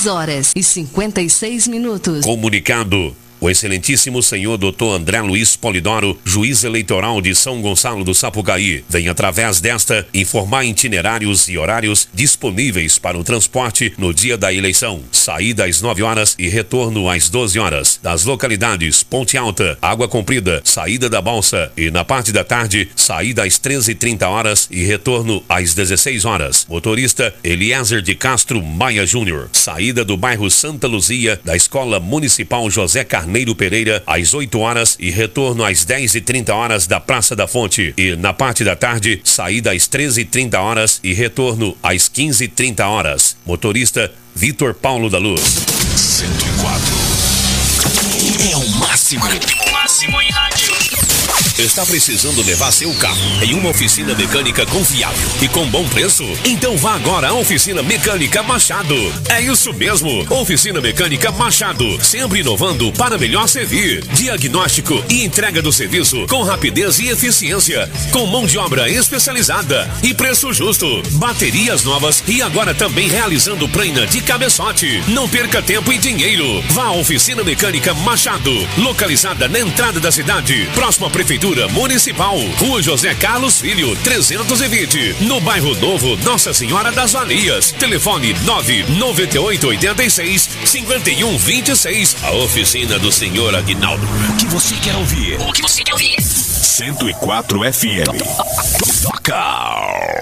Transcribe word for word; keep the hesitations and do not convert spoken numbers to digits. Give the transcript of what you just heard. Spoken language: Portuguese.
dez horas e cinquenta e seis minutos. Comunicado. O excelentíssimo senhor doutor André Luiz Polidoro, juiz eleitoral de São Gonçalo do Sapucaí, vem através desta informar itinerários e horários disponíveis para o transporte no dia da eleição. Saída às nove horas e retorno às doze horas. Das localidades Ponte Alta, Água Comprida, saída da Balsa e na parte da tarde, saída às treze e trinta horas e retorno às dezesseis horas. Motorista Eliezer de Castro Maia Júnior. Saída do bairro Santa Luzia, da Escola Municipal José Carneiro Neiro Pereira, às oito horas e retorno às dez e trinta horas da Praça da Fonte. E na parte da tarde, saída às treze e trinta horas e retorno às quinze e trinta horas. Motorista Vitor Paulo da Luz. cento e quatro é o máximo. O máximo em rádio. Está precisando levar seu carro em uma oficina mecânica confiável e com bom preço? Então vá agora à Oficina Mecânica Machado. É isso mesmo, Oficina Mecânica Machado, sempre inovando para melhor servir. Diagnóstico e entrega do serviço com rapidez e eficiência, com mão de obra especializada e preço justo. Baterias novas e agora também realizando prena de cabeçote. Não perca tempo e dinheiro. Vá à Oficina Mecânica Machado, localizada na entrada da cidade, próximo à Prefeitura Municipal, Rua José Carlos Filho, trezentos e vinte, no bairro Novo Nossa Senhora das Valias. Telefone nove nove oito oito seis cinco um dois seis. A oficina do senhor Aguinaldo. O que você quer ouvir? O que você quer ouvir? cento e quatro F M. Toca!